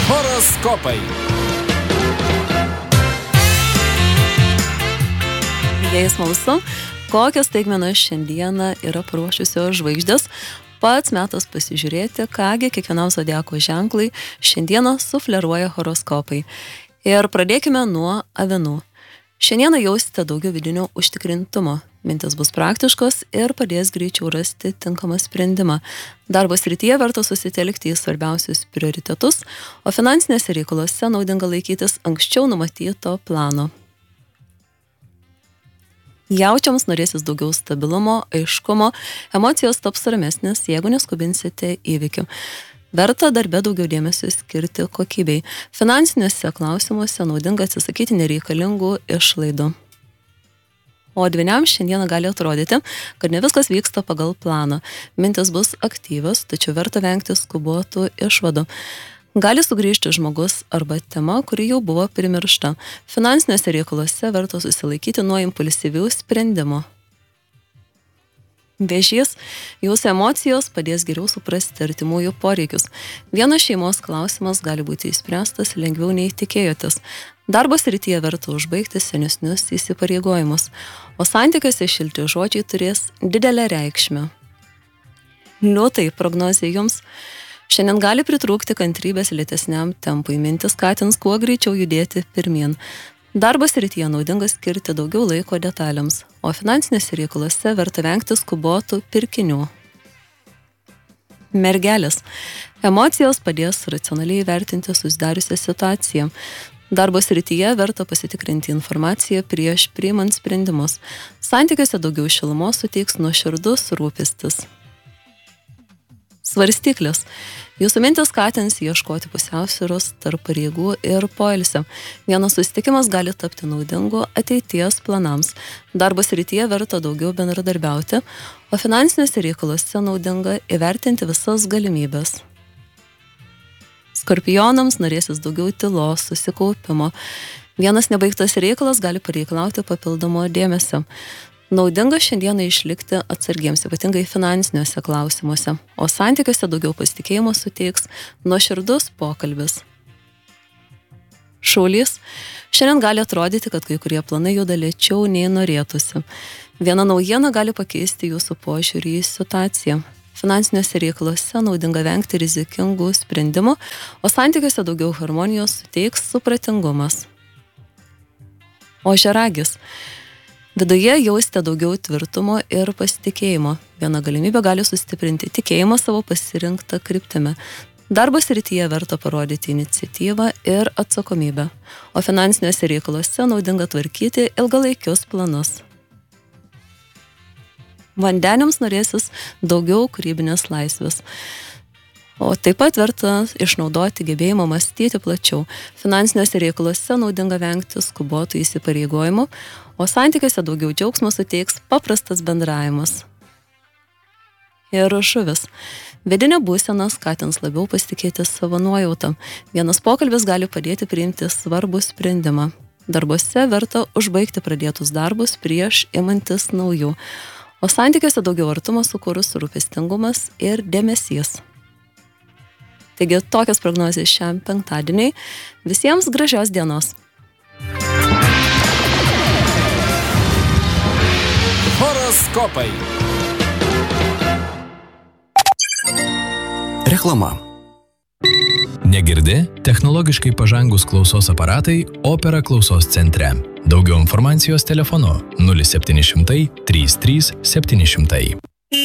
Horoskopai. Jei smalsu, kokios staigmenos šiandieną yra paruošusios žvaigždės, pats metas pasižiūrėti, kągi kiekvienam zodiako ženklai šiandieną sufleruoja horoskopai. Ir pradėkime nuo avinų. Šiandieną jausite daugiau vidinio užtikrintumo. Mintis bus praktiškos ir padės greičiau rasti tinkamą sprendimą. Darbo srityje verta susitelkti į svarbiausius prioritetus, o finansinėse reikalose naudinga laikytis anksčiau numatyto plano. Jaučiams norėsis daugiau stabilumo, aiškumo, emocijos taps ramesnės, jeigu neskubinsite įvykių. Verta darbe daugiau dėmesio skirti kokybei. Finansiniuose klausimuose naudinga atsisakyti nereikalingų išlaidų. O dvyniams šiandieną gali atrodyti, kad ne viskas vyksta pagal planą. Mintis bus aktyvios, tačiau verta vengti skubotų išvadų. Gali sugrįžti žmogus arba tema, kuri jau buvo primiršta. Finansinėse reikaluose verta susilaikyti nuo impulsyvių sprendimų. Vėžys, jūsų emocijos padės geriau suprasti artimųjų poreikius. Vienas šeimos klausimas gali būti išspręstas lengviau nei tikėjotės. Darbo srityje verta užbaigti senesnius įsipareigojimus, o santykiuose šilti žodžiai turės didelę reikšmę. Liūtai, prognozė jums. Šiandien gali pritrūkti kantrybės lėtesniam tempui, mintis skatins kuo greičiau judėti pirmyn. Darbo srityje naudinga skirti daugiau laiko detalėms, o finansinėse reikalose verta vengti skubotų pirkinių. Mergelės. Emocijos padės racionaliai vertinti susidariusią situaciją. Darbo srityje verta pasitikrinti informaciją prieš priimant sprendimus. Santykiuose daugiau šilumos suteiks nuoširdus rūpestis. Svarstyklės. Jūsų mintis skatins ieškoti pusiausvyros tarp pareigų ir poilsio. Vienas susitikimas gali tapti naudingu ateities planams. Darbo srityje verta daugiau bendradarbiauti, o finansinėse reikalose naudinga įvertinti visas galimybės. Skorpionams norėsis daugiau tylos, susikaupimo. Vienas nebaigtas reikalas gali pareikalauti papildomo dėmesio. Naudinga šiandieną išlikti atsargiems, ypatingai finansiniuose klausimuose, o santykiuose daugiau pasitikėjimo suteiks nuoširdus pokalbis. Šaulys. Šiandien gali atrodyti, kad kai kurie planai juda lėčiau nei norėtųsi. Viena naujiena gali pakeisti jūsų požiūrį į situaciją. Finansiniuose reikaluose naudinga vengti rizikingų sprendimų, o santykiuose daugiau harmonijos suteiks supratingumas. Ožiaragis. Viduje jausite daugiau tvirtumo ir pasitikėjimo. Viena galimybė gali sustiprinti tikėjimą savo pasirinktą kryptimi. Darbo srityje verta parodyti iniciatyvą ir atsakomybę, o finansiniuose reikaluose naudinga tvarkyti ilgalaikius planus. Vandeniams norėsis daugiau kūrybinės laisvės. O taip pat verta išnaudoti gebėjimą mąstyti plačiau. Finansinėse reikaluose naudinga vengti skubotų įsipareigojimų, o santykiuose daugiau džiaugsmo suteiks paprastas bendravimas. Ir žuvis. Vidinė būsena skatins labiau pasitikėti savo nuojautą. Vienas pokalbis gali padėti priimti svarbų sprendimą. Darbuose verta užbaigti pradėtus darbus prieš imantis naujų, o santykiuose daugiau artumo sukūrus rūpestingumas ir dėmesys. Taigi tokios prognozės šiam penktadieniai. Visiems gražios dienos. Horoskopai. Reklama. Negirdi? Technologiškai pažangus klausos aparatai Opera klausos centre. Daugiau informacijos telefonu 0700 33 700.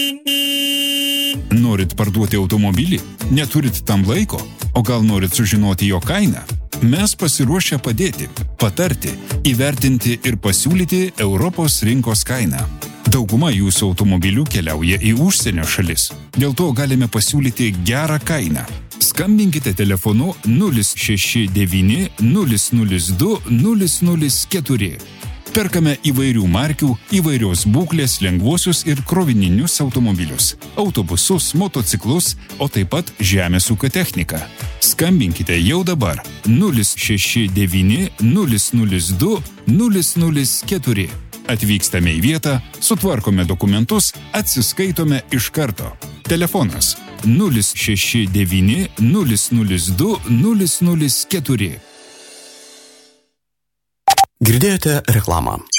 Norit parduoti automobilį? Neturit tam laiko? O gal norit sužinoti jo kainą? Mes pasiruošę padėti, patarti, įvertinti ir pasiūlyti Europos rinkos kainą. Dauguma jūsų automobilių keliauja į užsienio šalis. Dėl to galime pasiūlyti gerą kainą. Skambinkite telefonu 069 002 004. Perkame įvairių markių, įvairios būklės lengvuosius ir krovininius automobilius, autobusus, motociklus, o taip pat žemės ūkio techniką. Skambinkite jau dabar 069 002 004. Atvykstame į vietą, sutvarkome dokumentus, atsiskaitome iš karto. Telefonas 069 002 004. Girdėjote reklamą.